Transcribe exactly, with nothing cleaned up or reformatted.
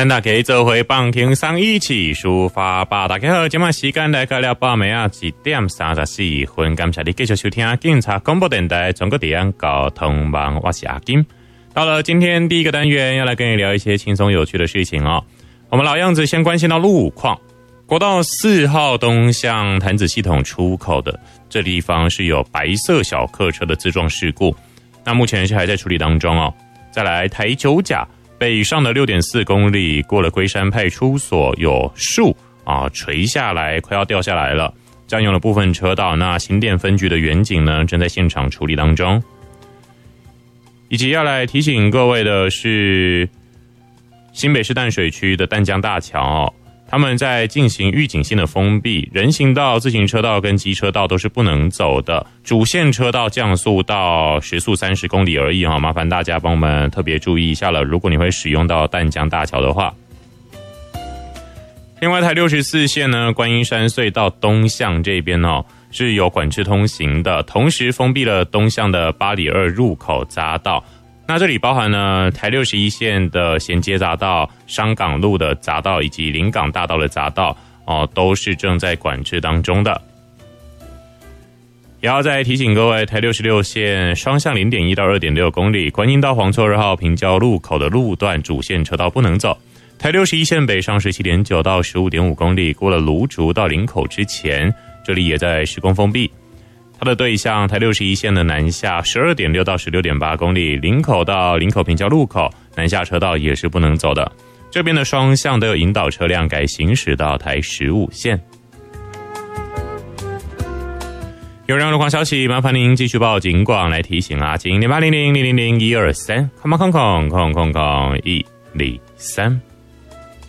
咱大家做回放轻松一起抒发吧。大家好，今晚时间来到了八暝啊一點三十四分，感謝你繼續收聽警察廣播電台中國點交通網，我是阿金。到了今天第一個單元，要來跟你聊一些輕鬆有趣的事情哦。我們老樣子先關心到路況，國道四號東向潭子系統出口的這地方是有白色小客車的自撞事故，那目前是還在處理當中哦。再來台九甲北上的 六點四公里，過了龜山派出所有樹啊垂下來，快要掉下來了，佔用了部分車道。那新店分局的員警呢，正在現場處理當中。以及要來提醒各位的是，新北市淡水區的淡江大橋哦，他們在進行預警性的封閉，人行道、自行車道跟機車道都是不能走的，主線車道降速到時速三十公里而已，麻煩大家幫我們特別注意一下了，如果你會使用到淡江大橋的話。另外台六十四線呢，觀音山隧道東向這邊哦，是有管制通行的，同時封閉了東向的八里二入口匝道。那這裡包含了台六十一線的銜接匝道、商港路的匝道以及臨港大道的匝道哦，都是正在管制當中的。也要再提醒各位，台六十六線雙向 零點一到二點六公里，觀音到黃厝二號平交路口的路段主線車道不能走。台六十一線北上 十七點九到十五點五公里，過了蘆竹到林口之前，這裡也在施工封閉。它的對向台六十一線的南下 十二點六到十六點八公里，林口到林口平交路口南下車道也是不能走的。這邊的雙向都有引導車輛改行駛到台十五線。有任何路況消息，麻煩您繼續報警廣來提醒阿金零八零零零零零一二三，空空空空空空一零三。